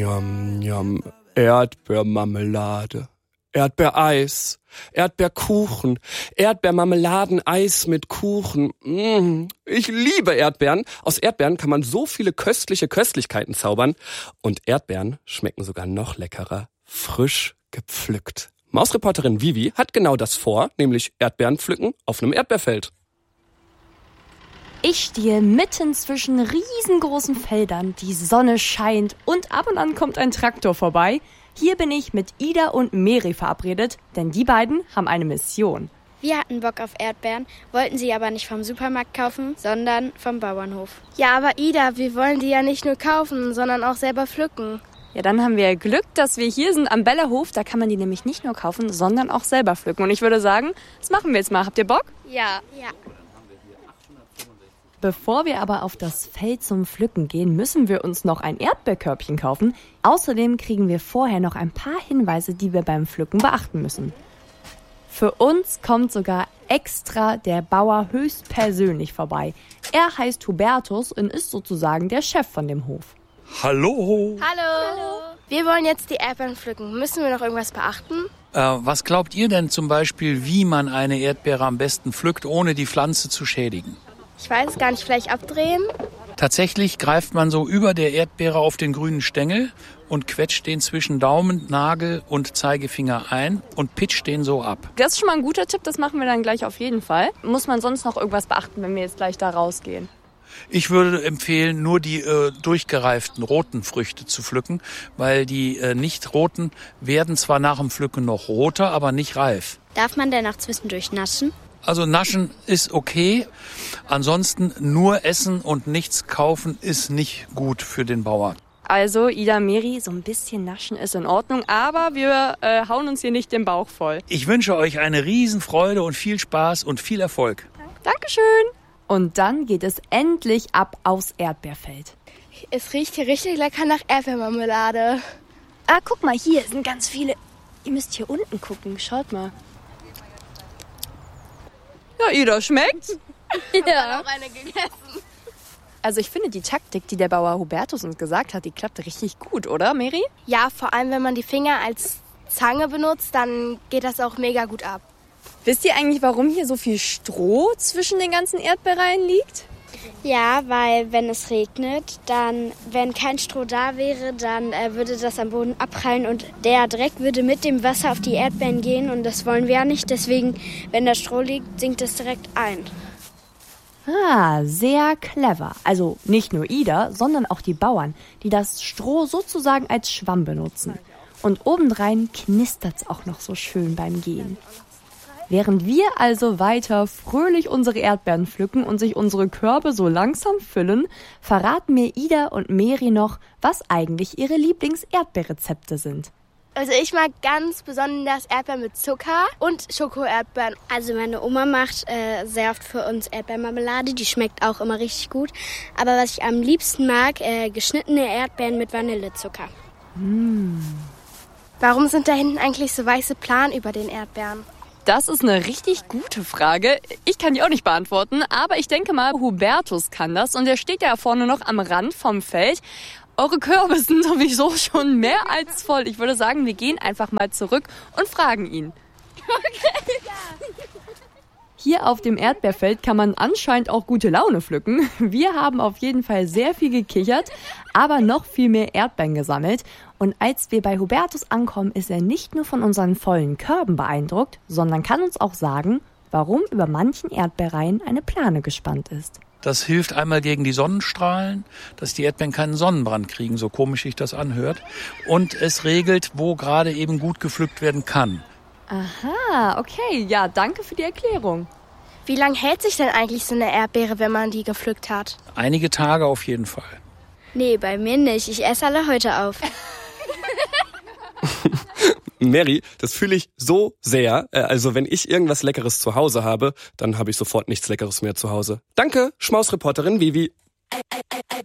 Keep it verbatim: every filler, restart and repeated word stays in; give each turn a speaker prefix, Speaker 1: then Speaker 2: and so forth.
Speaker 1: Njam, njam. Erdbeermarmelade. Erdbeereis. Erdbeerkuchen. Erdbeermarmeladeneis mit Kuchen. Mmh. Ich liebe Erdbeeren. Aus Erdbeeren kann man so viele köstliche Köstlichkeiten zaubern. Und Erdbeeren schmecken sogar noch leckerer. Frisch gepflückt. Mausreporterin Vivi hat genau das vor, nämlich Erdbeeren pflücken auf einem Erdbeerfeld.
Speaker 2: Ich stehe mitten zwischen riesengroßen Feldern, die Sonne scheint und ab und an kommt ein Traktor vorbei. Hier bin ich mit Ida und Meri verabredet, denn die beiden haben eine Mission.
Speaker 3: Wir hatten Bock auf Erdbeeren, wollten sie aber nicht vom Supermarkt kaufen, sondern vom Bauernhof.
Speaker 4: Ja, aber Ida, wir wollen die ja nicht nur kaufen, sondern auch selber pflücken.
Speaker 2: Ja, dann haben wir Glück, dass wir hier sind am Bellerhof. Da kann man die nämlich nicht nur kaufen, sondern auch selber pflücken. Und ich würde sagen, das machen wir jetzt mal. Habt ihr Bock?
Speaker 4: Ja. Ja.
Speaker 2: Bevor wir aber auf das Feld zum Pflücken gehen, müssen wir uns noch ein Erdbeerkörbchen kaufen. Außerdem kriegen wir vorher noch ein paar Hinweise, die wir beim Pflücken beachten müssen. Für uns kommt sogar extra der Bauer höchstpersönlich vorbei. Er heißt Hubertus und ist sozusagen der Chef von dem Hof.
Speaker 5: Hallo.
Speaker 4: Hallo. Hallo. Wir wollen jetzt die Erdbeeren pflücken. Müssen wir noch irgendwas beachten?
Speaker 5: Äh, was glaubt ihr denn zum Beispiel, wie man eine Erdbeere am besten pflückt, ohne die Pflanze zu schädigen?
Speaker 4: Ich weiß es gar nicht, vielleicht abdrehen?
Speaker 5: Tatsächlich greift man so über der Erdbeere auf den grünen Stängel und quetscht den zwischen Daumen, Nagel und Zeigefinger ein und pitcht den so ab.
Speaker 2: Das ist schon mal ein guter Tipp, das machen wir dann gleich auf jeden Fall. Muss man sonst noch irgendwas beachten, wenn wir jetzt gleich da rausgehen?
Speaker 5: Ich würde empfehlen, nur die äh, durchgereiften roten Früchte zu pflücken, weil die äh, nicht roten werden zwar nach dem Pflücken noch roter, aber nicht reif.
Speaker 3: Darf man denn auch zwischendurch naschen?
Speaker 5: Also naschen ist okay, ansonsten nur essen und nichts kaufen ist nicht gut für den Bauern.
Speaker 2: Also Ida, Meri, so ein bisschen naschen ist in Ordnung, aber wir äh, hauen uns hier nicht den Bauch voll.
Speaker 5: Ich wünsche euch eine Riesenfreude und viel Spaß und viel Erfolg.
Speaker 2: Dankeschön. Und dann geht es endlich ab aufs Erdbeerfeld.
Speaker 4: Es riecht hier richtig lecker nach Erdbeermarmelade.
Speaker 2: Ah, guck mal, hier sind ganz viele. Ihr müsst hier unten gucken, schaut mal. Ja, Ida, schmeckt's?
Speaker 4: Ja. Auch eine gegessen.
Speaker 2: Also ich finde, die Taktik, die der Bauer Hubertus uns gesagt hat, die klappt richtig gut, oder, Meri?
Speaker 4: Ja, vor allem, wenn man die Finger als Zange benutzt, dann geht das auch mega gut ab.
Speaker 2: Wisst ihr eigentlich, warum hier so viel Stroh zwischen den ganzen Erdbeereihen liegt?
Speaker 3: Ja, weil wenn es regnet, dann, wenn kein Stroh da wäre, dann äh, würde das am Boden abprallen und der Dreck würde mit dem Wasser auf die Erdbeeren gehen und das wollen wir ja nicht. Deswegen, wenn da Stroh liegt, sinkt es direkt ein.
Speaker 2: Ah, sehr clever. Also nicht nur Ida, sondern auch die Bauern, die das Stroh sozusagen als Schwamm benutzen. Und obendrein knistert's auch noch so schön beim Gehen. Während wir also weiter fröhlich unsere Erdbeeren pflücken und sich unsere Körbe so langsam füllen, verraten mir Ida und Meri noch, was eigentlich ihre Lieblings-Erdbeerrezepte sind.
Speaker 4: Also ich mag ganz besonders Erdbeeren mit Zucker und Schoko-Erdbeeren.
Speaker 3: Also meine Oma macht äh, sehr oft für uns Erdbeermarmelade, die schmeckt auch immer richtig gut. Aber was ich am liebsten mag, äh, geschnittene Erdbeeren mit Vanillezucker.
Speaker 2: Mm.
Speaker 4: Warum sind da hinten eigentlich so weiße Planen über den Erdbeeren?
Speaker 2: Das ist eine richtig gute Frage. Ich kann die auch nicht beantworten, aber ich denke mal, Hubertus kann das. Und der steht ja vorne noch am Rand vom Feld. Eure Körbe sind sowieso schon mehr als voll. Ich würde sagen, wir gehen einfach mal zurück und fragen ihn.
Speaker 4: Okay.
Speaker 2: Hier auf dem Erdbeerfeld kann man anscheinend auch gute Laune pflücken. Wir haben auf jeden Fall sehr viel gekichert, aber noch viel mehr Erdbeeren gesammelt. Und als wir bei Hubertus ankommen, ist er nicht nur von unseren vollen Körben beeindruckt, sondern kann uns auch sagen, warum über manchen Erdbeereihen eine Plane gespannt ist.
Speaker 5: Das hilft einmal gegen die Sonnenstrahlen, dass die Erdbeeren keinen Sonnenbrand kriegen, so komisch sich das anhört. Und es regelt, wo gerade eben gut gepflückt werden kann.
Speaker 2: Aha, okay. Ja, danke für die Erklärung.
Speaker 4: Wie lange hält sich denn eigentlich so eine Erdbeere, wenn man die gepflückt hat?
Speaker 5: Einige Tage auf jeden Fall.
Speaker 3: Nee, bei mir nicht. Ich esse alle heute auf.
Speaker 1: Meri, das fühle ich so sehr. Also wenn ich irgendwas Leckeres zu Hause habe, dann habe ich sofort nichts Leckeres mehr zu Hause. Danke, Schmausreporterin Vivi.